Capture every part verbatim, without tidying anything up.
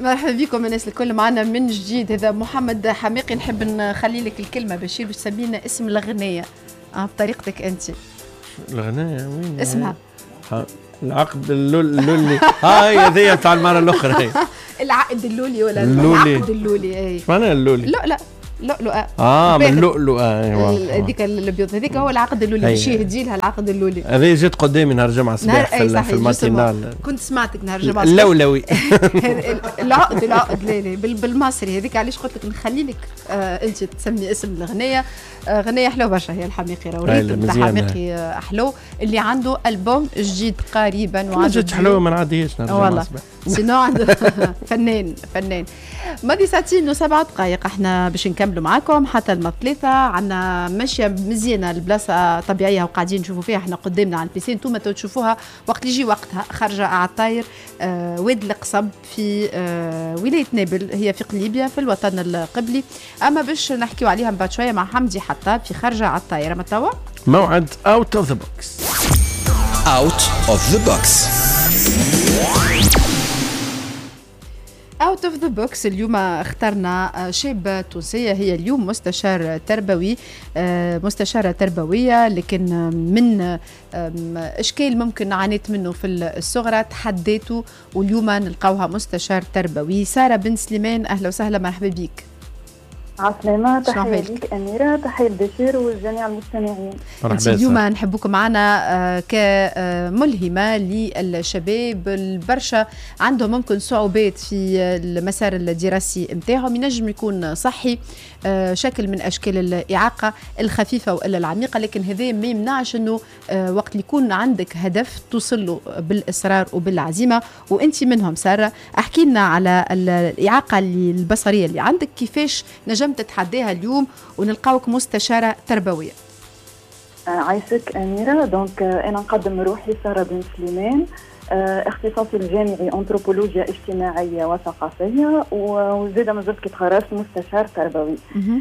مرحبا بكم الناس الكل معنا من جديد. هذا محمد حماقي، نحب نخلي لك الكلمه بشير باش تسمينا اسم الاغنيه اه بطريقتك انت. الاغنيه وين اسمها؟ العقد اللولي. هاي هذه تاع المره الاخرى. العقد اللولي ولا اللولي. العقد اللولي؟ اي ايش معناها اللولي؟ لا لا لؤلؤه. اه من لؤلؤه. ايوا هذيك الابيض هذيك هو العقد اللولي، باش يهدي لها العقد اللولي. هذه جات قدامي نهار الجمعه الصباح في, في الماتينال. كنت سمعتك نهار الجمعه اللولوي. العقد العقد لا لا بالمصري هذيك. علاش قلت لك نخلي لك آه انت تسمي اسم الاغنيه. اغنيه حلوه برشا هي الحماقي، راه ريتم تاع حماقي احلو اللي عنده البوم جديد قريبا. وعنده جات حلوه ما نعديهاش نهار الجمعه الصباح سينو عنده فنان فنان. ماضي ساعتين وسبعة دقائق احنا باش نكملوا معاكم حتى الماء ثلاثة. عندنا ماشيه مزيانه البلاصه طبيعيه وقاعدين نشوفوا فيها احنا قدامنا على البيسين. انتم تشوفوها وقت اللي يجي وقتها. خارجه على الطاير آه واد القصب في آه ولايه نابل، هي في قليبيا في الوطن القبلي. اما باش نحكيوا عليها من بعد شويه مع حمدي حطاب في خارجه على الطاير. اما توا موعد اوت اوف ذا بوكس. اوت اوف ذا بوكس. اوت اوف ذا بوكس. اليوم اخترنا شابه تونسيه، هي اليوم مستشار تربوي، مستشاره تربويه، لكن من اشكال ممكن عانيت منه في الصغرى تحديته واليوم نلقاوها مستشار تربوي. ساره بن سليمان، اهلا وسهلا، مرحبا بك. عسلامة، تحية لك أميرة، تحية لبشير وجميع المستمعين. انت اليوم نحبوكم معنا كملهمة للشباب البرشا عندهم ممكن صعوبات في المسار الدراسي متاعهم، ينجم يكون صحي شكل من أشكال الإعاقة الخفيفة وإلا العميقة، لكن هذا ما يمنعش أنه وقت اللي يكون عندك هدف توصل له بالإصرار وبالعزيمة، وأنت منهم. سارة، أحكي لنا على الإعاقة البصرية اللي عندك، كيفاش نجم تتحداها اليوم ونلقاوك مستشارة تربوية. عايشك أميرة. دونك أنا نقدم روحي سارة بن سليمان، اختصاصي الجامعي أنثروبولوجيا اجتماعية وثقافية، وزيدا مازلت كي تخرجت مستشار تربوي.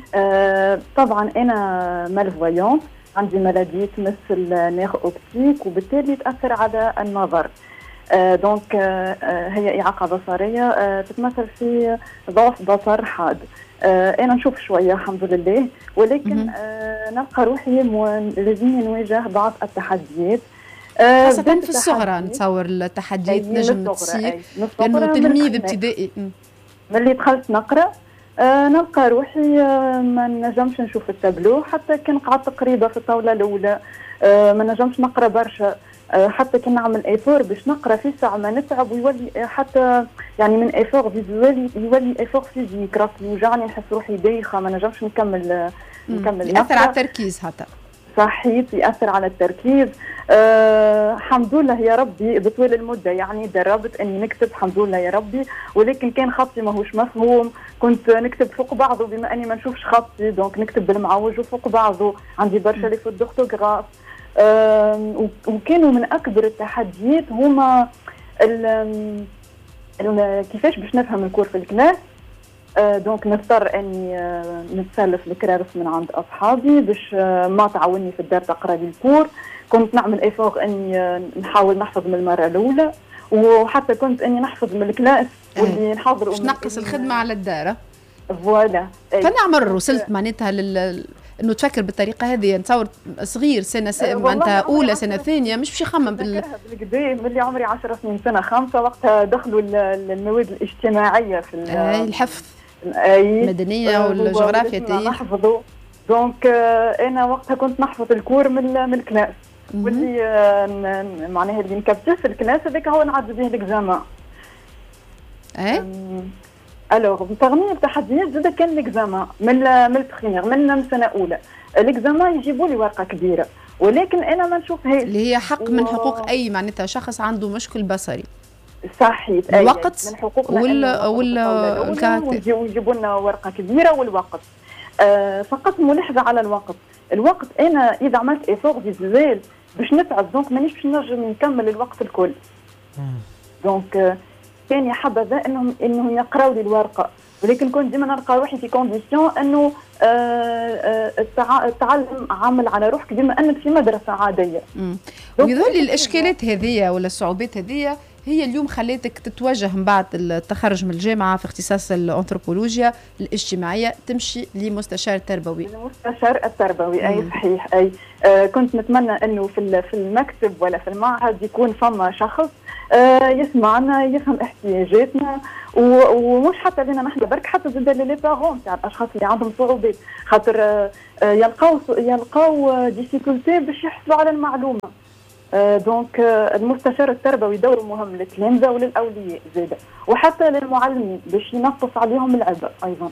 طبعا أنا مالفويون، عندي ملادي تمثل نير أوبتيك وبالتالي تأثر على النظر. دونك هي إعاقة بصرية تتمثل في ضعف بصر حاد. أنا نشوف شوية الحمد لله، ولكن آه نلقى روحي لازمني نواجه بعض التحديات، آه خاصة في الصغرى. نتصور التحديات نجم تصير لأنه تلميذ ابتدائي. ملي دخلت نقرأ آه نلقى روحي آه ما نجمش نشوف التابلو، حتى كان قعدت قريبة في الطاولة الأولى آه ما نجمش نقرأ برشا. حتى كنا نعمل ايفور باش نقرا في ساعه ما نتعب ويولي حتى يعني من ايفور فيزوالي يولي ايفور فيزيك، راسي يوجعني، نحس روحي دايخه ما نجمش نكمل نكمل. ياثر على التركيز حتى. صحيح، ياثر على التركيز. أه الحمد لله يا ربي بطول المده يعني دربت اني نكتب الحمد لله يا ربي، ولكن كان خطي ماهوش مفهوم، كنت نكتب فوق بعضه بما اني ما نشوفش خطي، دونك نكتب بالمعوج وفوق بعضه. عندي برشا لي فوت دورتوغراف. أه وكانوا من أكبر التحديات هما كيفاش باش نفهم الكور في الكلاس. أه دونك نضطر أني أه نتسلف الكرارس من عند أصحابي باش أه ما تعاوني في الدار تقرأ لي الكور. كنت نعمل إيفور أني أه نحاول نحفظ من المرة الأولى، وحتى كنت أني نحفظ من الكلاس واللي نحضر باش نقص الخدمة على الدار. فوالا. فنعمر وصلت معناتها لل انه تفكر بالطريقه هذه. نتصور صغير سنه س... معناتها اولى سنه ثانيه مش باش يخمم بال بالكدا. ملي عمري عشر سنين سنه خامسه وقتها دخلوا المواد الاجتماعيه في اي الحفظ المدنيه والجغرافيا تاعي نحفظوا. دونك انا وقتها كنت نحفظ الكور من من الكلاس، واللي معناها اللي نكبته في الكلاس هذاك هو نعدي به الاكزامان. اي الوغ بتغني التحديات زاد كان الاكزامان من من البريمير من سنه اولى. الاكزامان يجيبوا لي ورقه كبيره، ولكن انا ما نشوفهاش اللي هي حق من حقوق اي معناتها شخص عنده مشكل بصري. صحيح. الوقت من حقوقنا ولا ولا الكاركتر ويجيبوا لنا ورقه كبيره. والوقت آه فقط ملاحظه على الوقت. الوقت انا اذا عملت ايفور فيزوال باش نتعب، دونك مانيش باش نجم نكمل الوقت الكل. دونك كان يا حبذا انهم انهم يقراوا لي الورقه، ولكن كنت ديما نلقى روحي في كونديسيون انه التعلم عامل على روحك ديما انك في مدرسه عاديه. ويظهر لي الاشكالات هذه ولا الصعوبات هذه هي اليوم خليتك تتوجه من بعد التخرج من الجامعة في اختصاص الأنثروبولوجيا الاجتماعية تمشي لمستشار تربوي؟ المستشار التربوي أي صحيح أي آه كنت نتمنى أنه في في المكتب ولا في المعهد يكون فما شخص آه يسمعنا يفهم احتياجاتنا ومش حتى لنا نحن برك حتى زاد لي بارون تاع الاشخاص اللي عندهم صعوبات خاطر آه يلقاو يلقاو ديفيكولتي باش يحصلوا على المعلومه. آه دونك آه المستشار التربوي دوره مهم للتلامذه وللاولياء زاده وحتى للمعلمين باش ينقص عليهم العبء ايضا.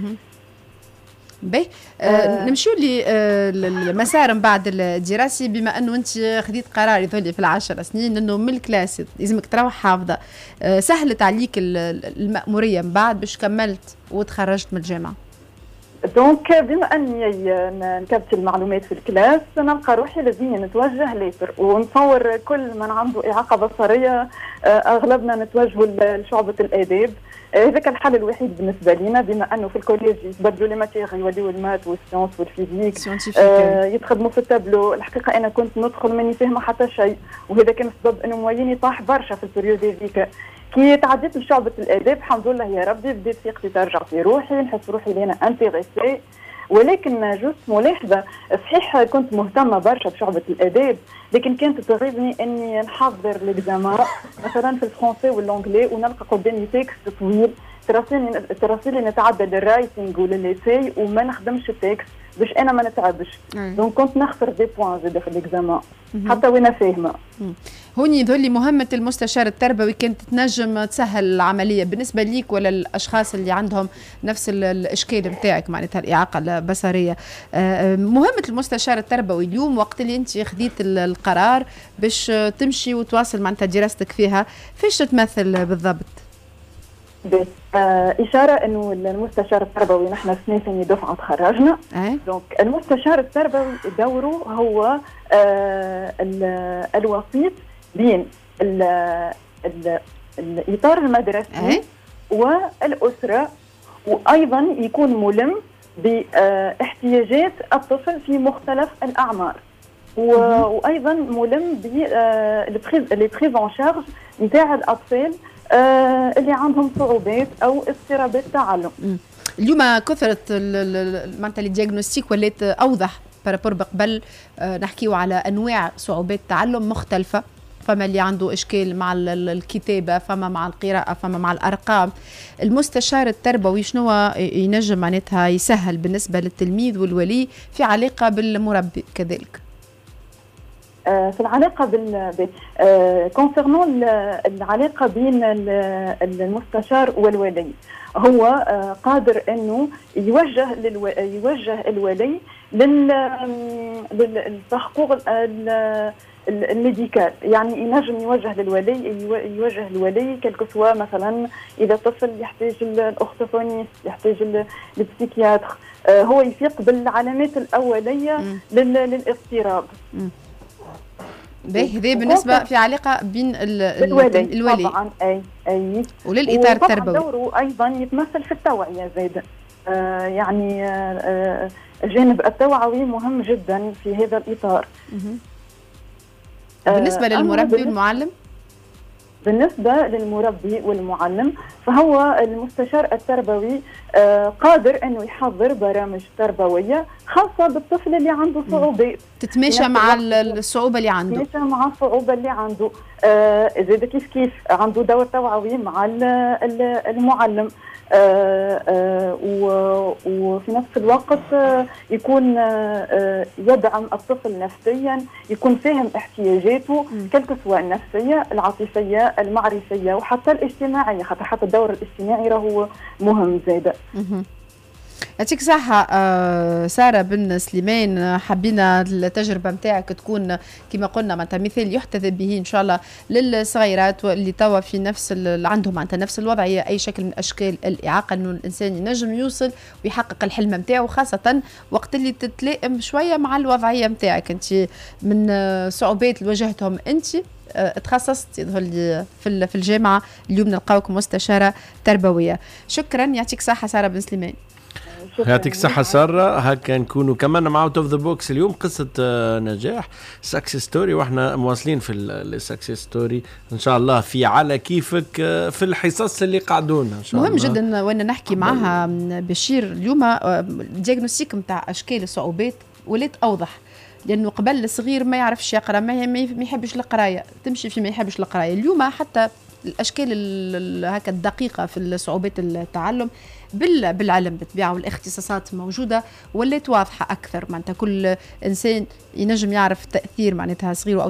باهي آه نمشيو للمسار من بعد الدراسي بما انه انت خديت قرار يظل في العشر سنين انه من الكلاس لازمك تروح حافظه. آه سهلت عليك المأموريه من بعد باش كملت وتخرجت من الجامعه؟ دونك بما اني نكبت المعلومات في الكلاس نلقى روحي لازم نتوجه ليتر ونصور كل من عنده اعاقه بصريه اغلبنا نتوجهوا لشعبه الاداب. هذاك الحل الوحيد بالنسبه لنا بما انه في الكوليج يتبدلوا لي ماتيغ يوليو المات والسيونس والفيزيك آه يتخدموا في التابلو. الحقيقه انا كنت ندخل ماني فاهمه حتى شيء وهذا كان السبب انه مويني طاح برشا في البريود هذيك. كي تعديت لشعبة الآداب الحمد لله يا ربي بديت ثقتي ترجع في روحي نحس روحي اللي أنا انتريسي. ولكن جوست ملاحظة صحيح كنت مهتمة برشا بشعبة الآداب لكن كانت تغيظني أني نحضر ليكزامان مثلا في الفرنسي واللونجلي ونلقى قدامي تكست طويل تراسيلي تراسيلي نتعدى للرايتنج وللإيساي وما نخدمش التكست باش انا ما نتعبش. دونك كنت نخسر دي بوان زاد في الاكزامان حتى وانا فاهمه. هوني يظل مهمه المستشار التربوي كانت تنجم تسهل العمليه بالنسبه ليك ولا الاشخاص اللي عندهم نفس الاشكال نتاعك معناتها الاعاقه البصريه. مهمه المستشار التربوي اليوم وقت اللي انت خديت القرار باش تمشي وتواصل معناتها دراستك فيها فاش تتمثل بالضبط؟ آه إشارة أنه المستشار التربوي نحن سنة ثانية دفعة تخرجنا. أه؟ دونك المستشار التربوي دوره هو آه الوسيط بين ال ال الإطار المدرسي أه؟ والأسرة وأيضا يكون ملم باحتياجات الطفل في مختلف الأعمار وأيضا ملم بالبريز اون شارج نتاع الأطفال آه اللي عندهم صعوبات او اضطرابات تعلم. اليوم كثرت معناتها الدياغنوستيك ولات اوضح بارابور بقبل. آه نحكيو على انواع صعوبات تعلم مختلفه، فما اللي عنده اشكال مع الكتابه، فما مع القراءه، فما مع الارقام. المستشار التربوي شنو ينجم معناتها يسهل بالنسبه للتلميذ والولي في علاقه بالمربي كذلك؟ في العلاقه بال كونسيرنون العلاقه بين المستشار والولي هو قادر انه يوجه للو... يوجه الولي لل للتحقق الميديكال، يعني ينجم يوجه للولي يوجه الولي كلكو سوا مثلا اذا الطفل يحتاج الاورثوفونيست يحتاج البسيكياتر هو يفيق بالعلامات الاوليه للاضطراب. باهي هذا بالنسبه في علاقه بين الولي, الولي. طبعا اي اي وللاطار التربوي دوره ايضا يتمثل في التوعيه زاده. آه يعني آه الجانب التوعوي مهم جدا في هذا الاطار. آه بالنسبه للمربي والمعلم بالنسبة للمربي والمعلم فهو المستشار التربوي آه قادر أنه يحضر برامج تربوية خاصة بالطفل اللي عنده صعوبات تتماشى مع الصعوبة اللي عنده تتماشى مع الصعوبة اللي عنده. آه زاد كيف كيف عنده دور توعوي مع المعلم. آه آه وفي نفس الوقت آه يكون آه يدعم الطفل نفسيا، يكون فاهم احتياجاته كلك سواء النفسية العاطفية المعرفية وحتى الاجتماعية، حتى حتى الدور الاجتماعي راهو مهم زاده. يعطيك صحة آه سارة بن سليمان، حبينا التجربة متاعك تكون كما قلنا معناتها مثال يحتذى به إن شاء الله للصغيرات واللي توا في نفس اللي عندهم معناتها نفس الوضعية أي شكل من أشكال الإعاقة، إنه الإنسان ينجم يوصل ويحقق الحلم متاعه، خاصة وقت اللي تتلائم شوية مع الوضعية متاعك أنت من صعوبات اللي واجهتهم أنت. تخصصت يظهر لي في الجامعة اليوم نلقاوك مستشارة تربوية. شكرا يعطيك صحة سارة بن سليمان. يعطيك الصحة سارة. هكا نكونوا كمان مع اوت اوف ذا بوكس اليوم قصة نجاح سكسس ستوري، واحنا مواصلين في السكسس ستوري ان شاء الله في على كيفك في الحصص اللي قاعدونا ان شاء مهم الله. مهم جدا وانا نحكي معها بشير اليوم الدياغنوستيك نتاع اشكال الصعوبات ولات اوضح، لانه قبل الصغير ما يعرفش يقرا، ما يحبش القرايه، تمشي في ما يحبش القرايه. اليوم حتى الاشكال هكا الدقيقه في صعوبات التعلم بالعلم بالطبيعه والاختصاصات موجوده ولات واضحه اكثر، معناتها كل انسان ينجم يعرف تاثير معناتها صغير